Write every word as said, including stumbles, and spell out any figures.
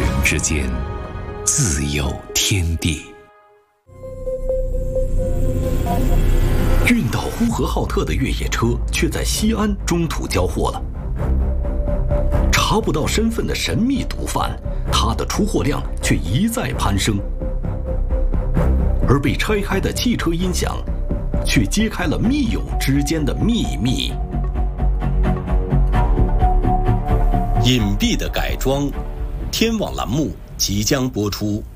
权之间，自有天地。运到呼和浩特的越野车却在西安中途交货了。查不到身份的神秘毒贩，他的出货量却一再攀升。而被拆开的汽车音响，却揭开了密友之间的秘密。 隐蔽的改装，天网栏目即将播出。